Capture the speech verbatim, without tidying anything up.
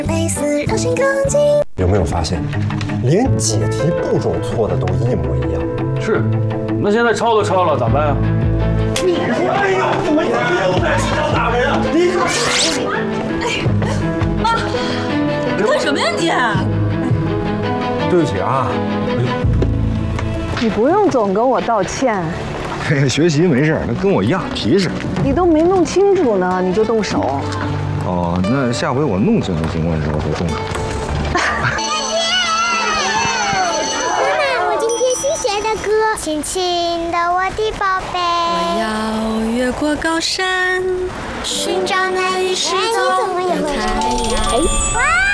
有没有发现，连解题步骤错的都一模一样？ 是，那现在抄都抄了，咋办呀？ 你哎呦，怎么天天都在地上打人啊？你哎，妈，你干什么呀你？ 对不起啊。 你不用总跟我道歉。 学习没事，那跟我一样皮实。 你都没弄清楚呢，你就动手。 哦，那下回我弄清楚情况的时候再动手。 亲亲的我的宝贝， 我要越过高山，寻找那一失踪的太阳。 哇！